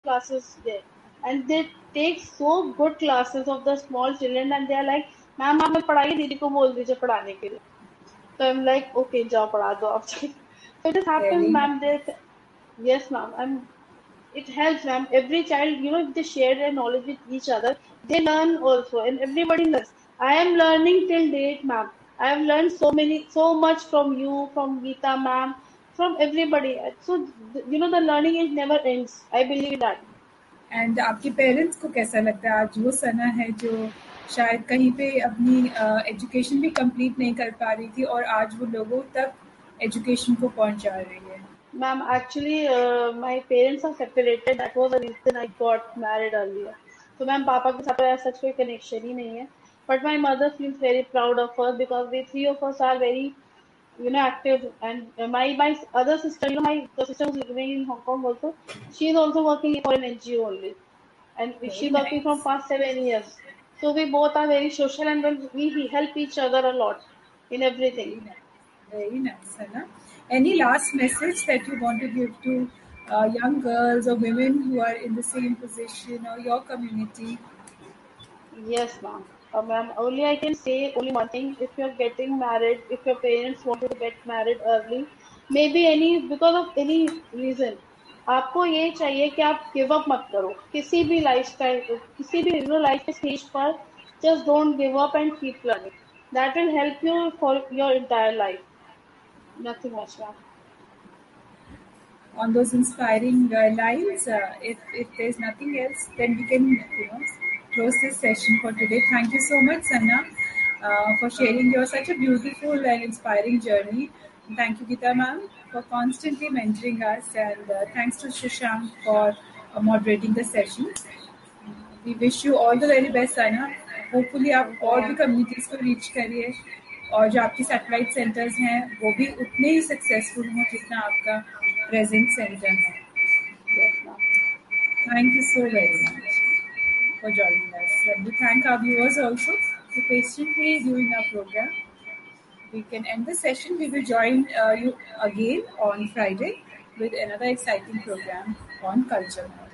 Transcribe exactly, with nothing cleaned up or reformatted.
classes there, and they take so good classes of the small children, and they are like, "Ma'am, आप मैं पढ़ाइए दीदी को बोल दीजिए पढ़ाने के लिए." So I'm like, "Okay, जाओ पढ़ा दो आप." So it has happened, Really ma'am. nice. There, yes, ma'am. I'm. It helps, ma'am. Every child, you know, if they share their knowledge with each other, they learn also, and everybody learns. I am learning till date, ma'am. I have learned so many, so much from you, from Geeta, ma'am, from everybody. So, th- you know, the learning is never ends. I believe that. And आपके parents को कैसा लगता है आज वो सना है जो शायद कहीं पे अपनी एजुकेशन भी कंप्लीट नहीं कर पा रही थी और आज वो लोगों तक एजुकेशन को पहुंचा रही है? Ma'am, actually, uh, my parents are separated. That was the reason I got married earlier. So, ma'am, पापा के साथ तो ऐसा कोई connection ही नहीं है. But my mother feels very proud of us because we three of us are very, you know, active. And uh, my my other sister, you know, my the sister who's living in Hong Kong also, she's also working for an N G O only, and very she's working from nice. past seven years. So we both are very social, and when we we help each other a lot in everything. Very nice. Very nice, है ना? Any last message that you want to give to uh, young girls or women who are in the same position or your community? Yes, ma'am. Uh, ma'am, only I can say only one thing. If you're getting married, if your parents want you to get married early, maybe any because of any reason, आपको ये चाहिए कि आप give up मत करो किसी भी life style किसी भी यू नो लाइफ के स्टेज पर just don't give up and keep learning that will help you for your entire life nothing much ma'am On those inspiring uh, lines, uh, if, if there's nothing else, then we can you know close this session for today. Thank you so much, Sanna, uh, for sharing your such a beautiful and inspiring journey. And thank you, Geeta ma'am, for constantly mentoring us, and uh, thanks to Shashank for uh, moderating the session. We wish you all the very best, Sana. Hopefully आप thank you और भी ma'am communities को reach करिए और जो आपकी satellite centres हैं वो भी उतने ही सक्सेसफुल हों जितना आपका प्रेजेंट सेंटर है. Yes ma'am Thank you so very much for joining us. And we thank our viewers also for patiently viewing our program. We can end the session. We will join uh, you again on Friday with another exciting program on culture.